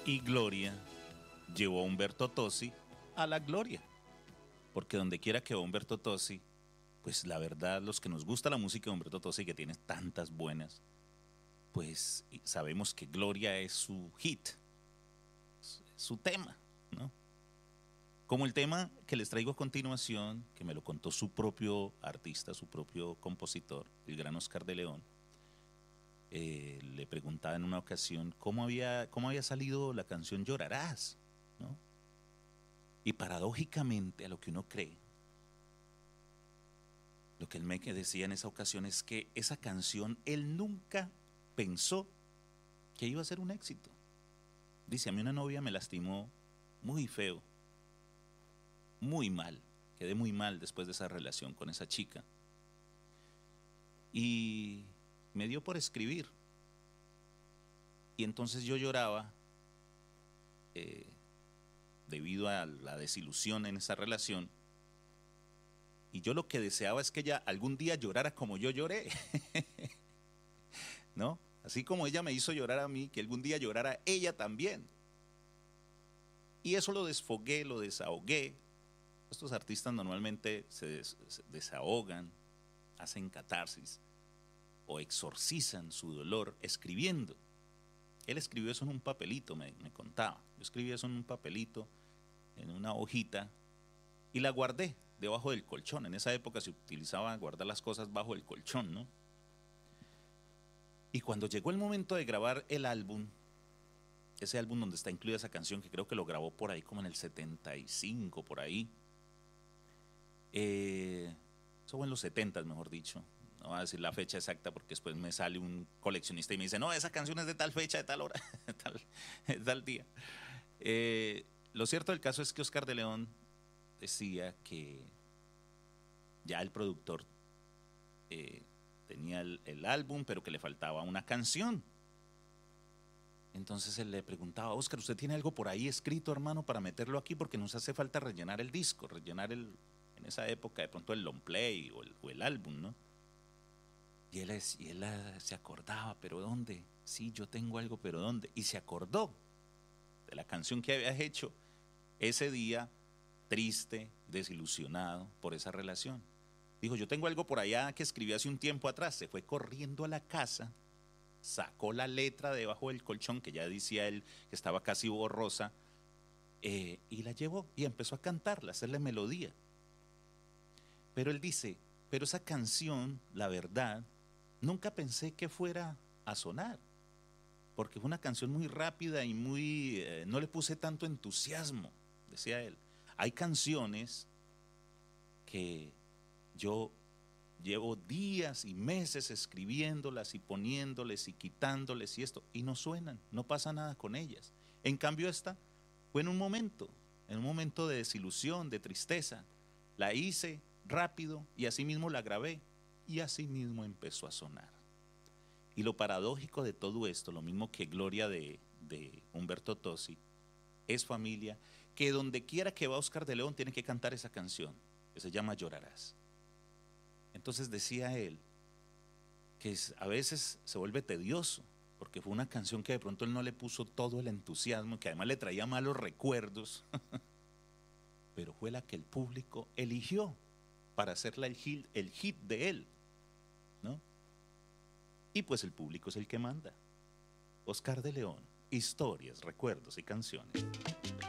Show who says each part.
Speaker 1: Y Gloria llevó a Humberto Tozzi a la gloria. Porque donde quiera que va Humberto Tozzi, pues la verdad, los que nos gusta la música de Humberto Tozzi, que tiene tantas buenas, pues sabemos que Gloria es su hit, su tema, ¿no? Como el tema que les traigo a continuación, que me lo contó su propio artista, su propio compositor, el gran Oscar de León. Le preguntaba en una ocasión cómo había salido la canción Llorarás, ¿no? Y paradójicamente, a lo que uno cree, lo que él me decía en esa ocasión es que esa canción él nunca pensó que iba a ser un éxito. Dice, a mí una novia me lastimó muy feo, muy mal. Quedé muy mal después de esa relación con esa chica. Y me dio por escribir. Y entonces yo lloraba eh, debido a la desilusión en esa relación. Y yo lo que deseaba es que ella algún día llorara como yo lloré. ¿No? Así como ella me hizo llorar a mí, que algún día llorara ella también. Y eso lo desfogué, lo desahogué. Estos artistas normalmente se desahogan, hacen catarsis o exorcizan su dolor escribiendo. Él escribió eso en un papelito, me contaba. Yo escribí eso en un papelito, en una hojita, y la guardé debajo del colchón. En esa época se utilizaba guardar las cosas bajo el colchón, ¿no? Y cuando llegó el momento de grabar el álbum, ese álbum donde está incluida esa canción, que creo que lo grabó por ahí como en el 75, por ahí. Eso fue en los 70, mejor dicho. No voy a decir la fecha exacta porque después me sale un coleccionista y me dice, no, esa canción es de tal fecha, de tal hora, de tal día. Lo cierto del caso es que Oscar de León decía que ya el productor tenía el álbum, pero que le faltaba una canción. Entonces él le preguntaba, Oscar, ¿usted tiene algo por ahí escrito, hermano, para meterlo aquí? Porque nos hace falta rellenar el disco, en esa época de pronto el long play o el álbum, ¿no? Y él se acordaba, ¿pero dónde? Sí, yo tengo algo, ¿pero dónde? Y se acordó de la canción que había hecho ese día, triste, desilusionado por esa relación. Dijo, yo tengo algo por allá que escribí hace un tiempo atrás. Se fue corriendo a la casa, sacó la letra debajo del colchón, que ya decía él que estaba casi borrosa, y la llevó y empezó a cantarla, a hacerle melodía. Pero él dice, pero esa canción, la verdad, nunca pensé que fuera a sonar, porque fue una canción muy rápida y no le puse tanto entusiasmo, decía él. Hay canciones que yo llevo días y meses escribiéndolas y poniéndoles y quitándoles y esto, y no suenan, no pasa nada con ellas. En cambio esta fue en un momento de desilusión, de tristeza. La hice rápido y así mismo la grabé y así mismo empezó a sonar. Y lo paradójico de todo esto, lo mismo que Gloria de Humberto Tozzi, es familia, que donde quiera que va Oscar de León tiene que cantar esa canción, que se llama Llorarás. Entonces decía él que a veces se vuelve tedioso, porque fue una canción que de pronto él no le puso todo el entusiasmo, que además le traía malos recuerdos, pero fue la que el público eligió para hacerla el hit de él, ¿no? Y pues el público es el que manda. Oscar de León, historias, recuerdos y canciones.